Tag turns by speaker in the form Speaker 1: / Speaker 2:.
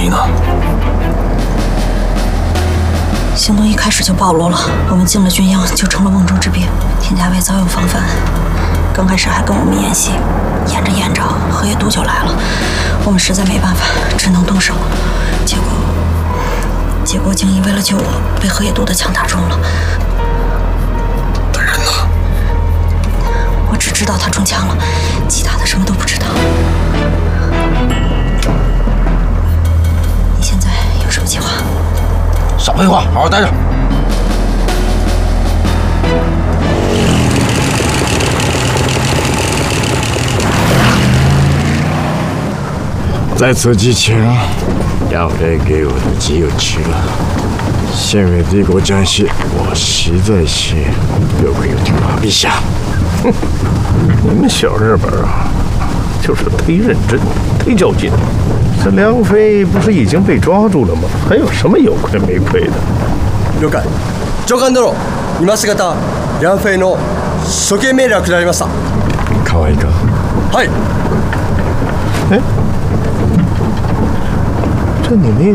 Speaker 1: 疑呢？
Speaker 2: 行动一开始就暴露了，我们进了军营就成了瓮中之鳖。田家卫早有防范，刚开始还跟我们演戏，演着演着，河野渡就来了，我们实在没办法，只能动手。结果景逸为了救我，被河野渡的枪打中了。
Speaker 1: 他人呢？
Speaker 2: 我只知道他中枪了，其他的什么都不知道。你现在有什么计划？
Speaker 1: 少废话，好好待着。
Speaker 3: 在此之前，让人给我的只有吃了。献给帝国战士，我实在是有愧于天华陛下。
Speaker 4: 哼，你们小日本啊，就是忒认真，忒较劲。这梁飞不是已经被抓住了吗？还有什么有愧没愧的？
Speaker 5: 了解。上官殿、今しがた梁飛の処刑命令が下りました。
Speaker 3: 可愛いか？
Speaker 5: はい。
Speaker 4: 哎，这你那